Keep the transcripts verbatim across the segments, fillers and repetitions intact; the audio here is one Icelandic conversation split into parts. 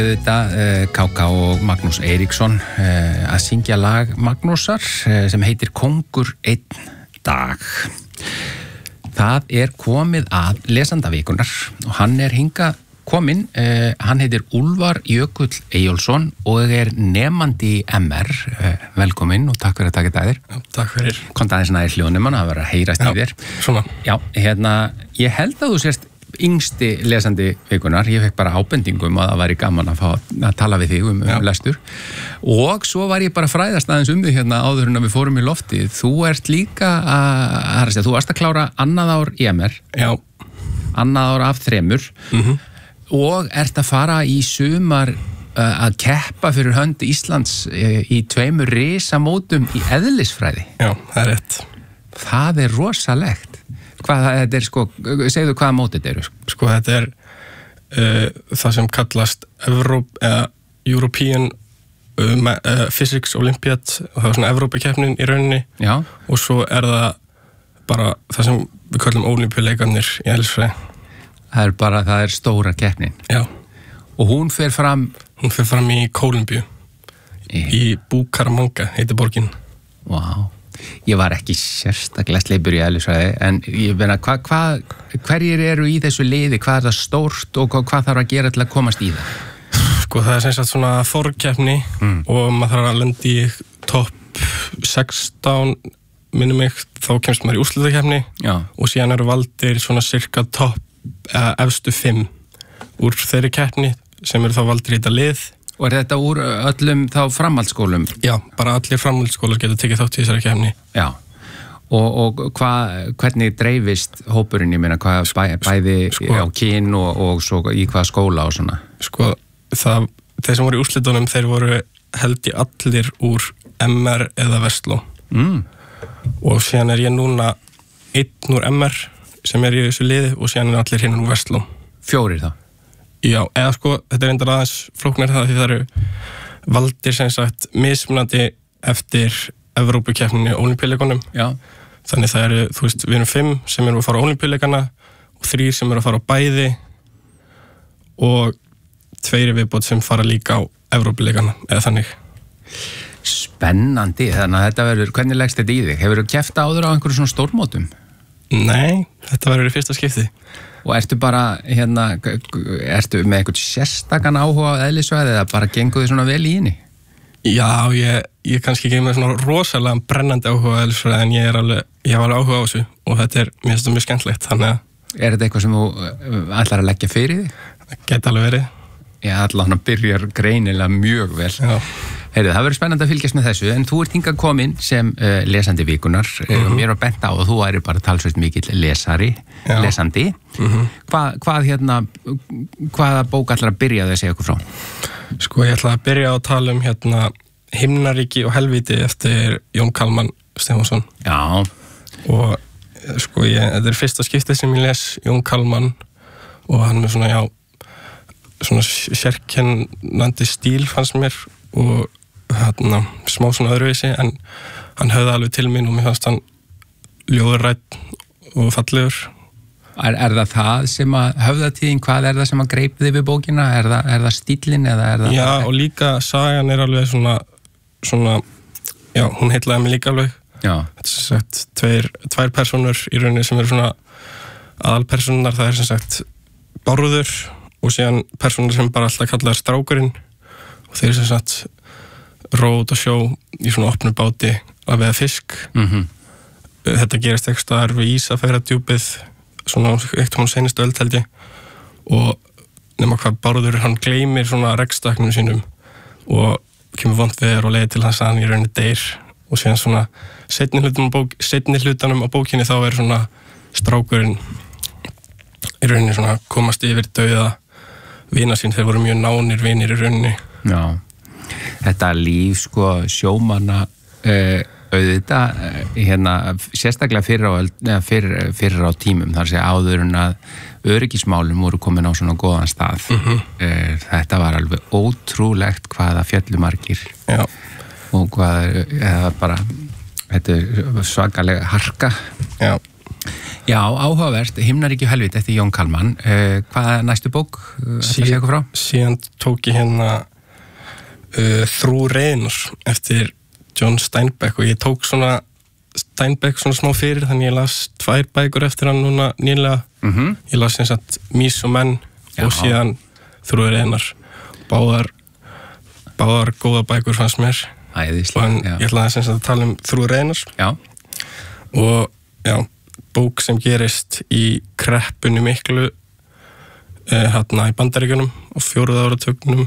Þetta K K og Magnús Eiríksson að syngja lag Magnúsar sem heitir Kóngur einn dag. Það er komið að lesandavíkunar og hann er hingað kominn. Hann heitir Úlfar Jökull Eyjólfsson og er nemandi í M R. Velkominn og takk fyrir að taka þetta að þér. Já, takk fyrir. Komdu aðeins næri hljóðnum, það var að heyrast í þér. Svona. Já, hérna, ég held að þú sérst yngsti lesandi vikunar. Ég fekk bara ábendingu um að það væri gaman að fá að tala við þig um, um lestur og svo var ég bara fræðast aðeins um þig hérna áður en að við fórum í loftið. Þú ert líka að, að þú varst að klára annað ár í M R. Já. Annað ár af þremur Mhm. og ert að fara í sumar uh, að keppa fyrir hönd Íslands uh, í tveimur risamótum í eðlisfræði. Já, það er rétt. Það er rosalegt. Hvað þetta er sko, segðu hvaða mót þetta eru? Sko þetta er uh, það sem kallast Evróp, eða European uh, uh, Physics Olympiad og það er svona Evrópakeppnin í rauninni. Já. Og svo er það bara það sem við kallum Ólympíuleikarnir í eðlisfræði. Það er bara, það er stóra keppnin. Já. Og hún fer fram? Hún fer fram í Kólumbíu. Í, í Bucaramanga heitir borgin. Vá. Wow. Ég var ekki sérstaklega sleipur í eðlisfræði, en ég meina, hva, hva, hverjir eru í þessu liði, hvað er það stórt og hvað, hvað þarf að gera til að komast í það? Sko það er sem sagt svona forkeppni mm. og maður þarf að lenda í topp sextán, minnum mig, þá kemst maður í úrslitakeppni og síðan eru valdir svona cirka topp, eða efstu fimm úr þeirri keppni sem eru þá valdir í þetta lið. Og er þetta úr öllum þá framhaldsskólum? Já, bara allir framhaldsskólar getur tekið þátt í þessari keppni. Já, og, og hva, hvernig dreifist hópurinn, ég meina, hvað bæ, bæði sko, á kyn og, og svo í hvaða skóla og svona? Sko, það, þeir sem voru í úrslitunum, þeir voru held í allir úr M R eða Vestló. Mm. Og síðan er ég núna einn úr M R sem er í þessu liði og síðan er allir hinn úr Vestló. Fjórir þá? Já, eða sko, þetta er endar aðeins flóknir það því það eru valdir sem sagt mismunandi eftir Evrópukeppninni og Ólympíuleikunum. Já. Þannig það eru, þú veist, við erum fimm sem eru að fara á Ólympíuleikana og þrír sem eru að fara á bæði og tveiri viðbót sem fara líka á Evrópuleikana, eða þannig. Spennandi, þannig að þetta verður, hvernig leggst þetta í þig? Hefur þú keppt áður á einhverju svona stórmótum? Nei, þetta verður í fyrsta skipti. Og ertu bara, hérna, ertu með eitthvað sérstakann áhuga á eðlisfræði eða bara gengur þið svona vel í henni? Já, ég, ég kannski ekki með svona rosalega brennandi áhuga á eðlisfræði en ég er alveg, ég hef alveg áhuga á þessu og þetta er, mér finnst þetta mjög skemmtilegt, þannig að... Er þetta eitthvað sem þú ætlar að leggja fyrir þig? Það geti alveg verið. Já, allan að byrja greinilega mjög vel. Já. Heyrðu, það verður spennandi að fylgjast með þessu, en þú ert hingað kominn sem uh, lesandi vikunar mm-hmm. og mér var bent á að þú væri bara talsveit mikill lesari, Já. lesandi. Mm-hmm. Hva, hvað hérna, hvaða bók ætlar að byrja að segja okkur frá? Sko, ég ætla að byrja að tala um hérna Himnaríki og helvíti eftir Jón Kalman Stefánsson. Já. Og sko, ég, þetta er fyrsta skiptið sem ég les Jón Kalman og hann er svona, já, svona sérkennandi stíl fannst mér og hérna smá svona öðruvísi en hann höfði alveg til mín og mér fannst hann ljóðrætt og fallegur. Er, er það það sem að höfðatíðin, hvað er það sem að greip þig við bókina? Er það, er það stílinn eða er það... Já, og líka sagan er alveg svona, svona, já, hún heitlaði mig líka alveg. Já. Þetta er sem sagt tveir, tvær personur í rauninni sem eru svona aðalpersonar, það er sem sagt Bárður og síðan personur sem bara alltaf kallaðar Strákurinn og þeir sem sagt rót og sjó í svona opnu báti að veiða fisk. Mm-hmm. Þetta gerist ekki staðar við Ísafjarðardjúpið svona eitt hún seinustu öld held ég og nema hvað Bárður hann gleymir svona rekkstaknum sínum og kemur vont veður og leiðir til hans að hann í rauninni deyr og síðan svona seinni hlutanum á, bók, seinni hlutanum á bókinni þá er svona Strákurinn í rauninni svona komast yfir dauða vina sín, þeir voru mjög nánir vinir í rauninni. Já, þetta líf sko sjómanna uh, auðvitað uh, hérna sérstaklega fyrir á, fyrir, fyrir á tímum þar sé áður en að öryggismálum voru komin á svona góðan stað. Mm-hmm. uh, þetta var alveg ótrúlegt hvaða fjallumargir Já. Og hvað eða bara þetta er svakalega harka. Já. Já, áhugavert, Himnaríki og helvit eftir Jón Kalman. Uh, hvað er næstu bók? Uh, Sí, síðan tók ég hérna uh, Þrú Reinar eftir John Steinbeck og ég tók svona Steinbeck svona smá fyrir þannig ég las tvær bækur eftir hann núna nýlega. Mm-hmm. Ég las eins og Mís og menn Já. og síðan Þrú Reinar. Báðar, báðar góða bækur fannst mér. Æðislega, en já. ég ætlaði sem sagt að tala um Þrú Reinar. Já. Og já, bók sem gerist í kreppunni miklu eh, hérna í Bandaríkjunum á fjóruða áratugnum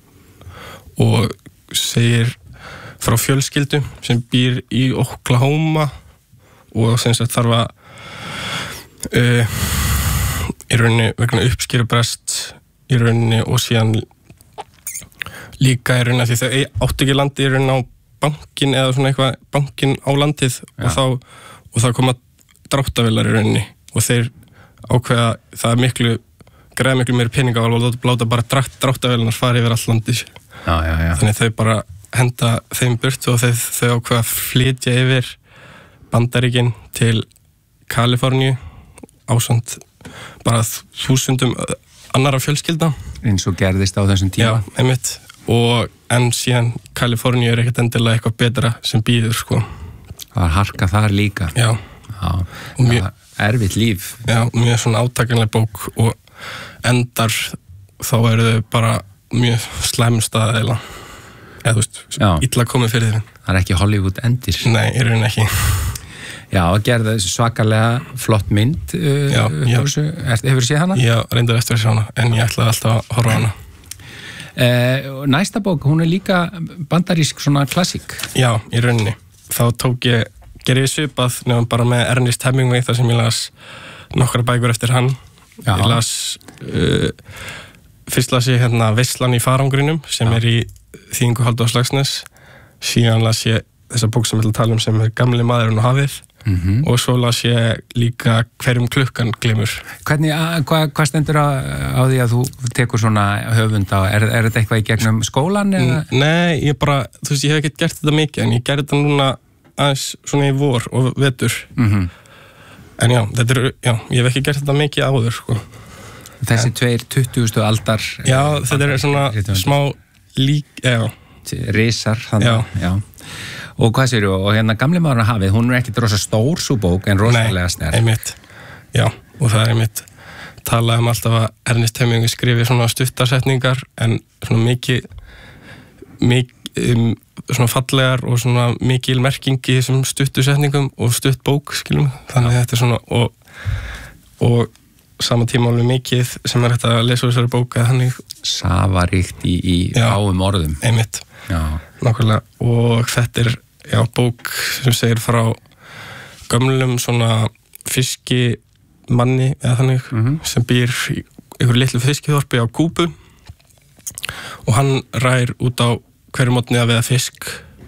og segir frá fjölskyldu sem býr í Oklahoma og sem sagt þarf að uh, í rauninni vegna uppskerubrest í rauninni og síðan líka í rauninni því þau áttu ekki landi í rauninni á bankin eða svona eitthvað bankin á landið Já. og þá og það koma dráttavélar í rauninni og þeir ákveða það er miklu greiða miklu meiri peninga og láta bara dráttavélarnar fara yfir all landið Já, já, já. þannig þau bara henda þeim burt og þau, þau ákveða að flytja yfir Bandaríkin til Kaliforníu ásamt bara þúsundum annara fjölskylda Eins og gerðist á þessum tíma. Já, einmitt og en síðan Kaliforníu er ekkert endilega eitthvað betra sem býður sko. Það var harka þar líka. Já, Já. Og mjög- Já, erfitt líf. já, mjög svona átakanlega bók og endar þá eru þau bara mjög slæmum stað eða eða þú veist, Já. illa komið fyrir þeim. Það er ekki Hollywood endir. Nei, í rauninni ekki. Já, gerði svakalega flott mynd. Uh, Já, já. Hefur séð hana? Ég reyndar eftir að sjá hana, en ég ætlaði alltaf að horfa á hana. Uh, næsta bók, hún er líka bandarísk svona klassík. Já, í rauninni. Þá tók ég, gerði ég svipað nefnum bara með Ernest Hemingway þar sem ég las nokkra bækur eftir hann. Já. Ég las, uh, fyrst las ég hérna Veislan í farangrinum sem Já. er í þýðingu Halldórs Laxness. Síðan las ég þessa bók sem ég ætla að tala um sem er Gamli maðurinn og hafið. Mm-hmm. Og svo las ég líka Hverjum klukkan glimur. Hvernig, hvað hva stendur á, á því að þú tekur svona höfund á, er, er þetta eitthvað í gegnum skólan eða? Nei, ég bara, þú veist, ég hef ekkert gert þetta mikið en ég gerði þetta núna aðeins svona í vor og vetur. Mm-hmm. En já, þetta er, já, ég hef ekki gert þetta mikið áður, sko. Þessi tveir tuttugustu aldar Já, þetta er svona smá lík, já. risar þannig, já. Og hvað sér þú, og hérna Gamli maðurinn og hafið, hún er ekkit rosa stór svo bók en rosalega sterk. Nei, einmitt, já, og það er einmitt talað um alltaf að Ernest Hemingway skrifi svona stuttarsetningar en svona mikið mikið um, svona fallegar og svona mikil merkingi í þessum stuttusetningum og stutt bók, skiljum, þannig að þetta er svona og, og sama tíma alveg mikið sem er þetta að lesa úr þessari bók að þannig Safaríkt í, í Já. fáum orðum. einmitt, Já. nákvæmlega og þetta er, já, bók sem segir frá gömlum svona fiskimanni eða þannig Mhm. sem býr í einhverju litlu fiskiþorpi á Kúbu og hann rær út á hverju mótni að veiða fisk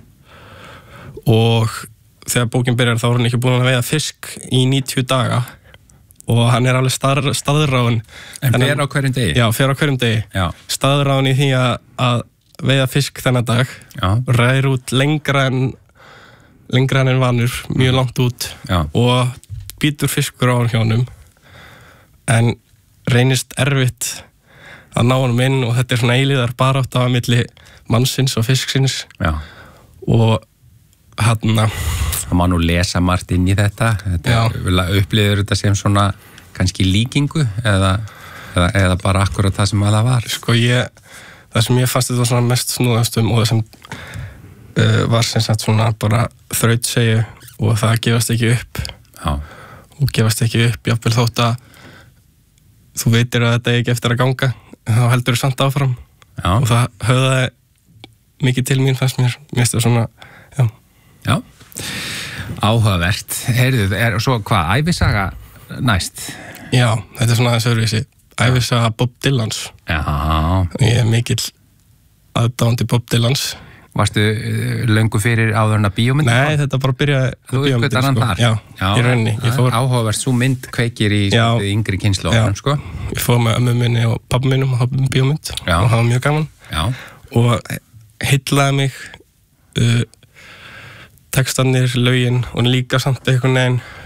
og þegar bókin byrjar þá er hann ekki búin að veiða fisk í níutíu daga og hann er alveg staðr, staðráðin En fer á hverjum degi? Já, fer á hverjum degi Já. staðráðin í því að, að veiða fisk þennan dag Já. rær út lengra en lengra en vanur, mjög langt út Já. og býtur fiskur á hann hjá honum en reynist erfitt að ná honum inn og þetta er svona eilíðar barátt á milli mannsins og fisksins Já. og hann Það má nú lesa margt inn í þetta. Þetta upplýður þetta sem svona kannski líkingu eða, eða, eða bara akkurat það sem að það var. sko ég, það sem ég fannst þetta svona mest snúðastum og það sem uh, var sem sagt svona bara þrautsegju og það gefast ekki upp Já. og gefast ekki upp jafnvel þótt að þú veitir að þetta er ekki eftir að ganga en þá heldur þú samt áfram Já. og það höfðaði mikið til mín fannst mér, mér finnst það svona já, Já. Áhugavert. Heyrðu, er svo hvað, ævisaga næst? já þetta er svona aðeins öðruvísi ævisaga Bob Dylans Já. ég er mikill aðdáandi Bob Dylans Varstu uh, löngu fyrir áður en að bíómynd? nei, þetta bara byrjaði Þú uppgötar hann þar? já, í rauninni ég fór, Áhugavert, svo mynd kveikir í Já. svolítið yngri kynslóðunum, Já. sko. ég fór með ömmu minni og pabba minnum á bíómynd Já. og það var mjög gaman Já. og heillaði mig uh, textanir, lögin og líka samt einhvern veginn bara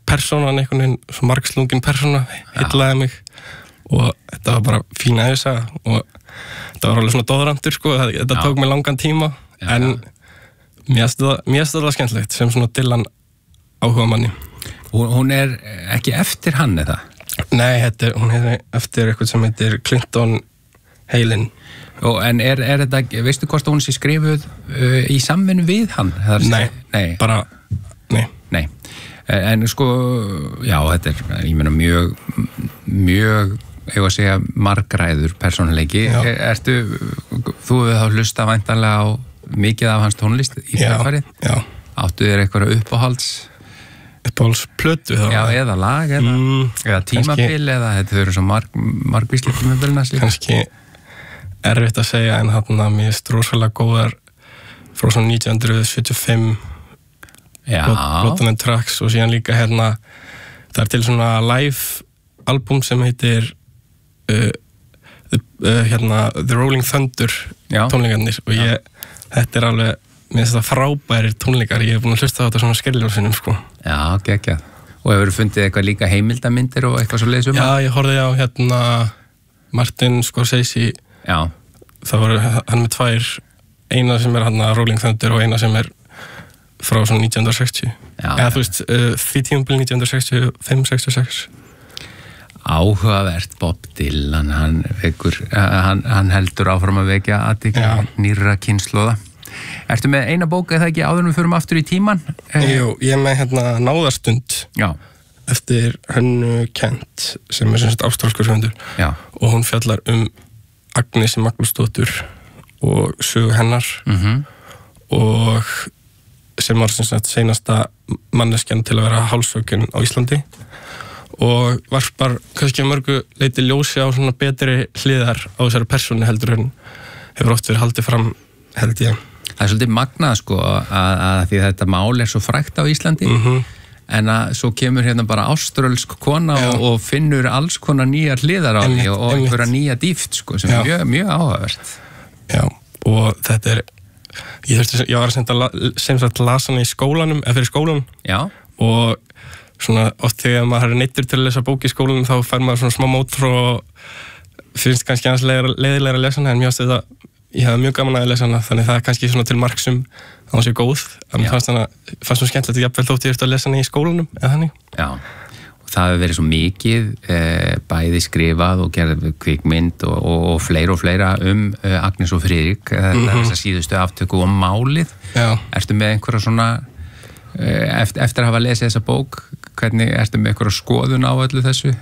persónan einhvern veginn, svo margslungin persóna heillaði mig og þetta var bara fín ævisaga og þetta var alveg svona doðrandur sko, þetta tók mig langan tíma já, en já. mér finnst það skemmtilegt sem svona Dylan áhuga manni. Hún er ekki eftir hann eða? Nei, þetta, hún er eftir eitthvað sem heitir Clinton Heilin. Og en er, er þetta, veistu hvort hún sé skrifuð uh, í samvinnu við hann? Nei, nei, bara, nei. Nei, en sko, já, þetta er, ég meina, mjög, mjög, ég var að segja, margræður persónuleiki. Er, ertu, þú hefur þá hlusta væntanlega á mikið af hans tónlist í kjölfarið? Já, já. Áttu þér eitthvað uppáhalds? Uppáhaldsplötu þá? Já, eða lag, eða, mm, eða tímabil, kannski, eða þetta eru svo marg, margvíslega tímabilna slíka. Kannski erfitt að segja, en þarna mér er rosalega góðar frá svona nítján hundruð sjötíu og fimm Blood and Tracks og síðan líka hérna, það er til svona live album sem heitir uh, uh, hérna The Rolling Thunder já. Tónleikarnir og ég, já. Þetta er alveg mér finnst það frábærir tónleikar, ég hef búin að hlusta á þetta svona skerljóðsinnum sko. Já, geggjað. Og hefur þú fundið eitthvað líka heimildamindir og eitthvað svo leiðsum? Já, ég horfði á hérna Martin Scorsese. Já. Það voru hann með tvær, eina sem er hann að Rolling Thunder og eina sem er frá svona nítján hundruð sextíu. Já. Eða þú veist, uh, því tímabil nítján hundruð sextíu og fimm til sextíu og sex. Áhugavert Bob Dylan, hann, vekur, hann, hann heldur áfram að vekja athygli nýrra kynslóða. Ertu með eina bók eða ekki áður en við förum aftur í tíman? Jú, ég er með hérna Náðarstund já. Eftir Hönnu Kent sem er sem sagt ástralskur höfundur og hún fjallar um Agnesi Magnúsdóttur og sögu hennar mm-hmm. og sem var sem sagt seinasta manneskjan til að vera hálshöggin á Íslandi og varpar kannski mörgu leiti ljósi á svona betri hliðar á þessari persónu heldur en hefur oft verið haldið fram held ég. Það er svolítið magnað sko að, að því að þetta mál er svo frægt á Íslandi mm-hmm. en að svo kemur hérna bara áströlsk kona og, og finnur alls konar nýjar hliðar á því og, og einhverja nýja dýft sko sem já. er mjög, mjög áhugavert. Já, og þetta er ég þurfti, ég var að senda sem sagt lasa hana í skólanum, eða fyrir skólanum já. Og svona oft þegar maður er neyddur til að lesa bók í skólanum þá fær maður svona smá mótor og finnst kannski aðeins leiðilega að lesa hana en mjög ástu þetta ég hafði mjög gaman að lesa hana, þannig það er kannski svona til marksum að hún sé góð, en fannst hana fannst hún skemmtilegt að jafnvel þótt ég eftir að lesa hana í skólanum eða þannig. Já, og það hefur verið svo mikið eh, bæði skrifað og gerð kvikmynd og, og, og fleira og fleira um eh, Agnes og Friðrik, mm-hmm. þess að síðustu aftöku og málið. Já. Ertu með einhverja svona eh, eftir, eftir að hafa lesið þessa bók, hvernig ertu með einhverja skoðun á öllu þessu?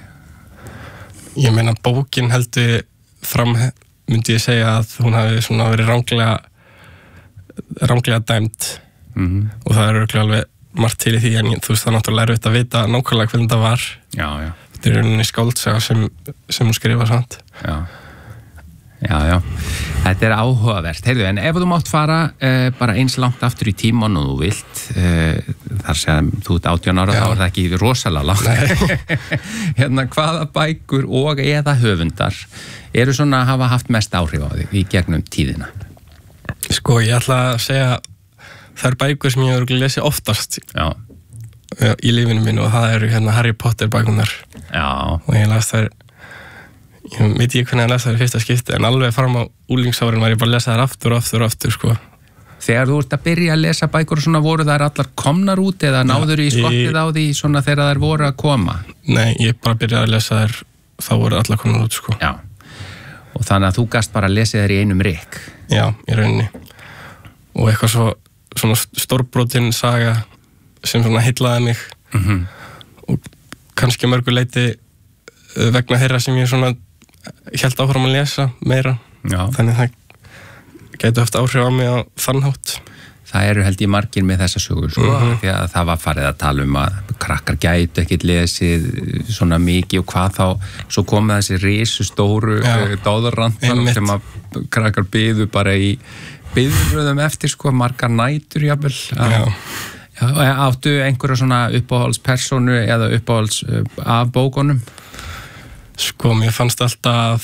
Ég meina bókin heldur fram myndi ég segja að hún hafi svona verið ranglega ranglega dæmt mm-hmm. og það er örugglega alveg margt til í því en þú veist það er náttúrulega erfitt að vita nákvæmlega hvernig það var já, já. Þetta er rauninni skáldsaga sem, sem hún skrifa samt Já, já, já Þetta er áhugavert, heyrðu, en ef þú mátt fara uh, bara eins langt aftur í tíman og þú vilt uh, þar sem þú ert átján ára já. Þá er það ekki rosalega langt hérna hvaða bækur og eða höfundar eru svona að hafa haft mest áhrif á þig í gegnum tíðina? Sko, ég ætla að segja það eru bækur sem ég hefur lesið oftast Já. Í lífinu mínu og það eru hérna Harry Potter bækunar Já. Og ég las þær ég veit ekki hvernig ég las þær í fyrsta skipti en alveg fram á úlingsárin var ég bara að lesa þær aftur og aftur og aftur sko. Þegar þú ert að byrja að lesa bækur og svona voru þær allar komnar út eða náður í skottið á því svona þegar þær voru að koma? Nei, ég bara byrjaði að lesa þær þá voru allar komnar út sko. Já. Og þannig að þú gast bara að lesa þér í einum rykk. Já, í rauninni. Og eitthvað svo, svona stórbrotin saga sem svona heillaði mig. Mm-hmm. Og kannski mörgu leiti vegna þeirra sem ég svona hélt áfram að lesa meira. Já. Þannig að það gæti haft áhrif á mig á þann hátt. Það eru held ég margir með þessa sögur sko, mm-hmm. því að það var farið að tala um að krakkar gætu ekkert lesið svona mikið og hvað þá svo komið þessi risastóru dáðarrandar sem að krakkar biðu bara í biðröðum eftir sko, margar nætur jafnvel Já. Já, áttu einhverja svona uppáhaldspersonu eða uppáhalds af bókunum? Sko, mér fannst alltaf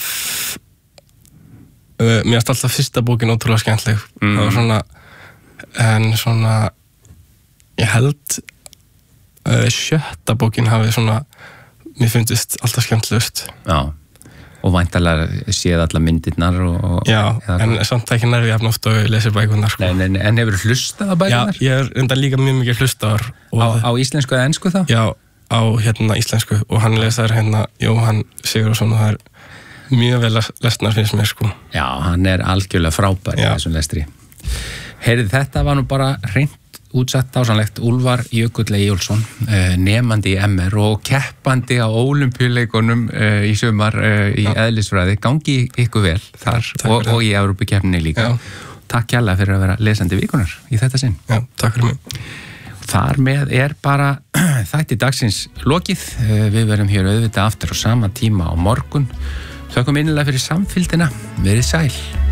uh, mér fannst alltaf fyrsta bókin ótrúlega skemmtileg mm. það var svona en svona ég held uh, sjötta bókin hafi svona mér finnst alltaf skemmtilegust. Já, og væntanlega séð alla myndirnar og, og, Já, en samt ekki nærri jafn oft og lesir bækurnar sko. Nei, nei, en hefur hlustað á bækurnar? Já, ég er enda líka mjög mikið hlustaðar. Á, á íslensku eða ensku þá? Já, á hérna íslensku og hann lesar hérna Jóhann Sigurðsson og það er mjög vel lesnar finnst mér sko. Já, hann er algjörlega frábær í þessum lestri. Heyrið, þetta var nú bara hreint útsett dásanlegt. Úlfar Jökull Eyjólfsson, nemandi í M R og keppandi á Ólympíuleikunum í sumar í eðlisfræði. Gangi ykkur vel þar og, og í Evrópukeppninni líka. Já. Takk kærlega fyrir að vera lesandi vikunar í þetta sinn. Já, takk fyrir mig. Þar með er bara þætti dagsins lokið. Við verðum hér auðvitað aftur á sama tíma á morgun. Þökkum innilega fyrir samfylgdina. Verið sæl.